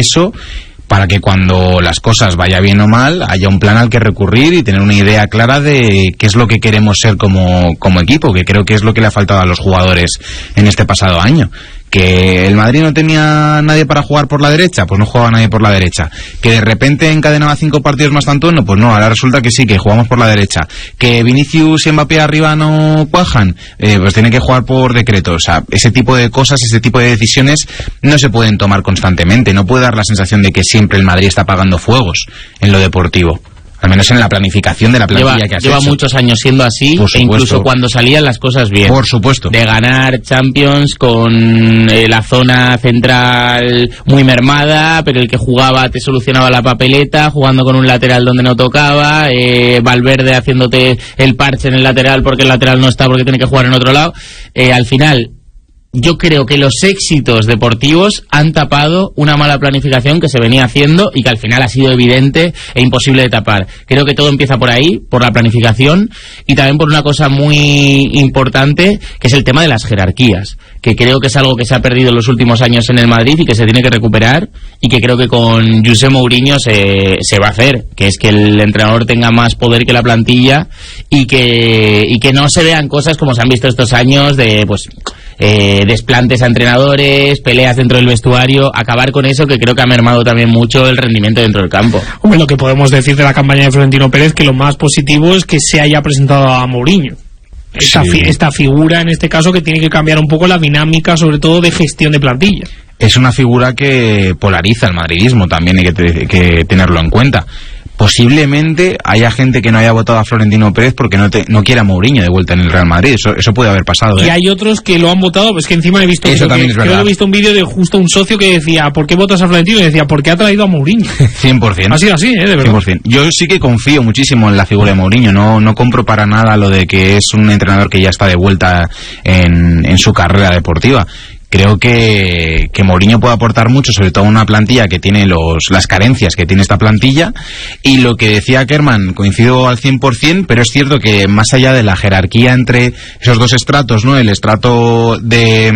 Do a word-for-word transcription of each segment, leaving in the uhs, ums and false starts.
eso, para que cuando las cosas vaya bien o mal haya un plan al que recurrir y tener una idea clara de qué es lo que queremos ser como, como equipo, que creo que es lo que le ha faltado a los jugadores en este pasado año. Que el Madrid no tenía nadie para jugar por la derecha, pues no jugaba nadie por la derecha. Que de repente encadenaba cinco partidos más tanto, no, pues no, ahora resulta que sí, que jugamos por la derecha. Que Vinicius y Mbappé arriba no cuajan, eh, pues tiene que jugar por decreto. O sea, ese tipo de cosas, ese tipo de decisiones no se pueden tomar constantemente. No puede dar la sensación de que siempre el Madrid está apagando fuegos en lo deportivo. Al menos en la planificación de la plantilla lleva, que has lleva hecho. muchos años siendo así, e incluso cuando salían las cosas bien. Por supuesto. De ganar Champions con eh, la zona central muy mermada, pero el que jugaba te solucionaba la papeleta, jugando con un lateral donde no tocaba, eh, Valverde haciéndote el parche en el lateral porque el lateral no está porque tiene que jugar en otro lado. Eh, al final, yo creo que los éxitos deportivos han tapado una mala planificación que se venía haciendo y que al final ha sido evidente e imposible de tapar. Creo que todo empieza por ahí, por la planificación, y también por una cosa muy importante, que es el tema de las jerarquías, que creo que es algo que se ha perdido en los últimos años en el Madrid y que se tiene que recuperar, y que creo que con José Mourinho se, se va a hacer, que es que el entrenador tenga más poder que la plantilla y que, y que no se vean cosas como se han visto estos años de, pues... Eh, desplantes a entrenadores, peleas dentro del vestuario, acabar con eso, que creo que ha mermado también mucho el rendimiento dentro del campo. Hombre, lo que podemos decir de la campaña de Florentino Pérez, que lo más positivo es que se haya presentado a Mourinho. Esta, sí. fi esta figura, en este caso, que tiene que cambiar un poco la dinámica, sobre todo de gestión de plantilla. Es una figura que polariza el madridismo, también hay que, que tenerlo en cuenta. Posiblemente haya gente que no haya votado a Florentino Pérez porque no, te, no quiera a Mourinho de vuelta en el Real Madrid. Eso, eso puede haber pasado, ¿eh? Y hay otros que lo han votado, pues que encima he visto, eso también que, es verdad. creo que he visto un vídeo de justo un socio que decía, ¿por qué votas a Florentino? Y decía, ¿por qué ha traído a Mourinho? cien por ciento. Ha sido así, ¿eh? De verdad. cien por ciento. Yo sí que confío muchísimo en la figura de Mourinho. No, no compro para nada lo de que es un entrenador que ya está de vuelta en, en su carrera deportiva. Creo que, que Mourinho puede aportar mucho, sobre todo a una plantilla que tiene los, las carencias que tiene esta plantilla, y lo que decía Kerman, coincido al cien por ciento, pero es cierto que más allá de la jerarquía entre esos dos estratos, ¿no? El estrato de,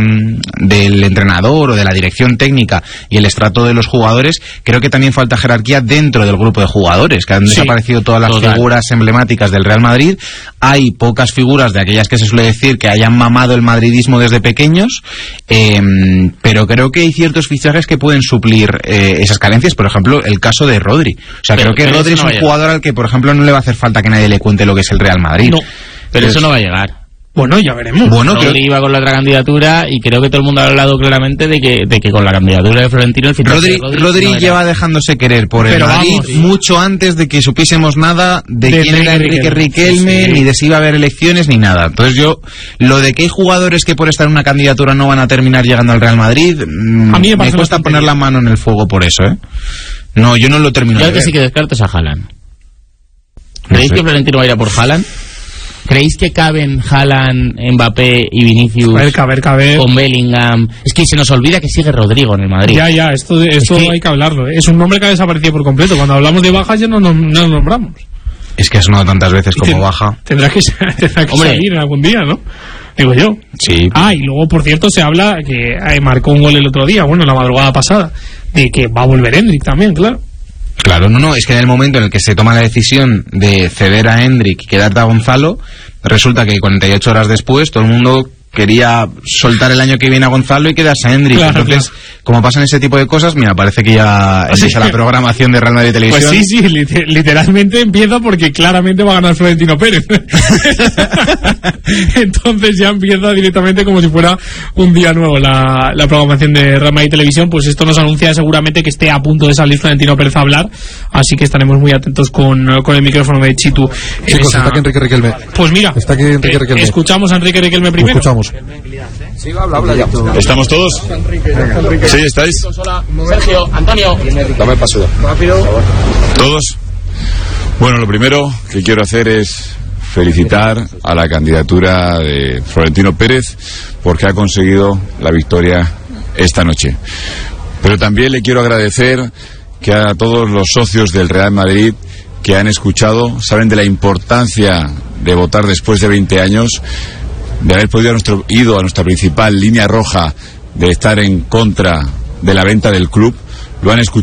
del entrenador o de la dirección técnica y el estrato de los jugadores, creo que también falta jerarquía dentro del grupo de jugadores, que han sí, desaparecido todas las total. figuras emblemáticas del Real Madrid. Hay pocas figuras de aquellas que se suele decir que hayan mamado el madridismo desde pequeños, eh, Eh, pero creo que hay ciertos fichajes que pueden suplir eh, esas carencias. Por ejemplo, el caso de Rodri. O sea, pero, creo que Rodri es un no jugador al que, por ejemplo, no le va a hacer falta que nadie le cuente lo que es el Real Madrid. No, pero eso no va a llegar. Bueno, ya veremos. Bueno, Rodri creo... iba con la otra candidatura y creo que todo el mundo ha hablado claramente de que, de que con la candidatura de Florentino el Rodri, de Rodri, Rodri no lleva dejándose querer por el Pero Madrid vamos, sí. mucho antes de que supiésemos nada de, de quién era Enrique Riquelme, sí. ni de si iba a haber elecciones ni nada. Entonces yo, lo de que hay jugadores que por estar en una candidatura no van a terminar llegando al Real Madrid, mmm, a mí me, me cuesta poner la mano en el fuego por eso, ¿eh? No, yo no lo termino yo de que ver. sí que descarto es a Haaland. ¿Creéis no sé. que Florentino va a ir a por Haaland? ¿Creéis que caben Haaland, Mbappé y Vinicius caber, caber, caber. con Bellingham? Es que se nos olvida que sigue Rodrigo en el Madrid. Ya, ya, esto, esto es que... hay que hablarlo, ¿eh? Es un nombre que ha desaparecido por completo. Cuando hablamos de bajas ya no nos no nombramos. Es que ha sonado tantas veces como ten, baja. Tendrá que, tendrá que salir algún día, ¿no? Digo yo. Sí. Ah, y luego, por cierto, se habla que eh, marcó un gol el otro día, bueno, la madrugada pasada, de que va a volver Endrick también, claro. Claro, no, no, es que en el momento en el que se toma la decisión de ceder a Endrick y quedarte a Gonzalo, resulta que cuarenta y ocho horas después todo el mundo quería soltar el año que viene a Gonzalo y quedarse a Endrick. Claro, Entonces, claro. como pasan ese tipo de cosas, mira, parece que ya empieza la programación de Real Madrid Televisión. Pues sí, sí, lit- literalmente empieza porque claramente va a ganar Florentino Pérez. Entonces ya empieza directamente como si fuera un día nuevo la, la programación de Real Madrid Televisión. Pues esto nos anuncia seguramente que esté a punto de salir Florentino Pérez a hablar, así que estaremos muy atentos con, con el micrófono de Chitu. Chicos, esa... está aquí Enrique Riquelme. Pues mira, está aquí Enrique Riquelme. Eh, escuchamos a Enrique Riquelme primero. Escuchamos. Sí, habla, habla ya. ¿Estamos todos? ¿Sí, estáis? Sergio, Antonio. Dame el paso. Rápido. ¿Todos? Bueno, lo primero que quiero hacer es felicitar a la candidatura de Florentino Pérez porque ha conseguido la victoria esta noche. Pero también le quiero agradecer que a todos los socios del Real Madrid que han escuchado, saben de la importancia de votar después de veinte años, de haber podido a nuestro, ido a nuestra principal línea roja de estar en contra de la venta del club. Lo han escuchado.